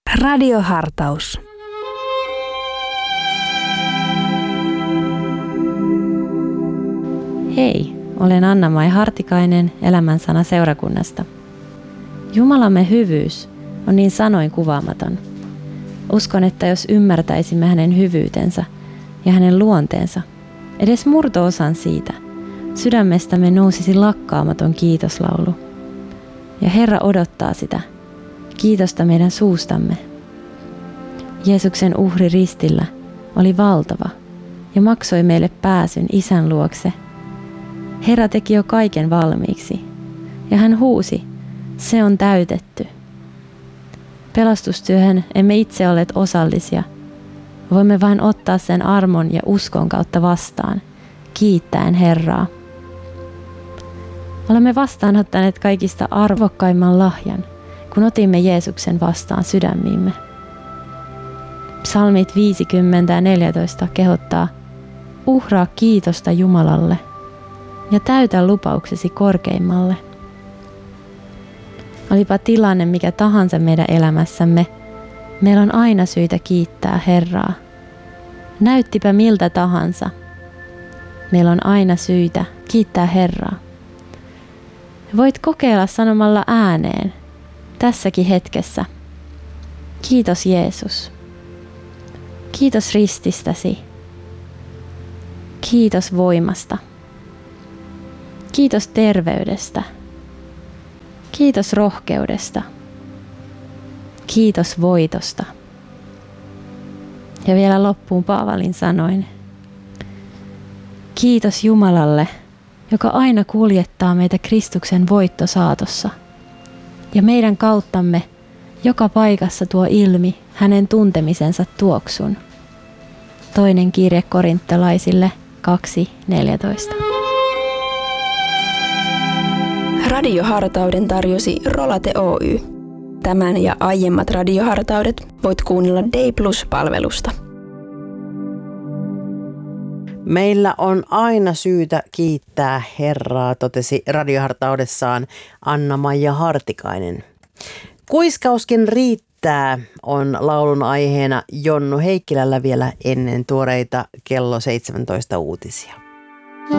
Radiohartaus. Hei, olen Anna-Mai Hartikainen Elämänsana seurakunnasta. Jumalamme hyvyys on niin sanoin kuvaamaton. Uskon, että jos ymmärtäisimme hänen hyvyytensä ja hänen luonteensa, edes murto-osan siitä, sydämestämme nousisi lakkaamaton kiitoslaulu. Ja Herra odottaa sitä, kiitosta meidän suustamme. Jeesuksen uhri ristillä oli valtava ja maksoi meille pääsyn Isän luokse. Herra teki jo kaiken valmiiksi ja hän huusi, se on täytetty. Pelastustyöhön emme itse olleet osallisia. Voimme vain ottaa sen armon ja uskon kautta vastaan, kiittäen Herraa. Olemme vastaanottaneet kaikista arvokkaimman lahjan, kun otimme Jeesuksen vastaan sydämiimme. Psalmit 50 ja 14 kehottaa, uhraa kiitosta Jumalalle ja täytä lupauksesi korkeimmalle. Olipa tilanne mikä tahansa meidän elämässämme, meillä on aina syytä kiittää Herraa. Näyttipä miltä tahansa, meillä on aina syytä kiittää Herraa. Voit kokeilla sanomalla ääneen, tässäkin hetkessä. Kiitos Jeesus. Kiitos rististäsi. Kiitos voimasta. Kiitos terveydestä. Kiitos rohkeudesta. Kiitos voitosta. Ja vielä loppuun Paavalin sanoin. Kiitos Jumalalle, joka aina kuljettaa meitä Kristuksen voittosaatossa. Ja meidän kauttamme joka paikassa tuo ilmi hänen tuntemisensa tuoksun. Toinen kirje korintolaisille 2.14. Radiohartauden tarjosi Rolate Oy. Tämän ja aiemmat radiohartaudet voit kuunnella Day Plus-palvelusta. Meillä on aina syytä kiittää Herraa, totesi radiohartaudessaan Anna-Maija Hartikainen. Kuiskauskin riittää on laulun aiheena Jonnu Heikkilällä vielä ennen tuoreita kello 17 uutisia.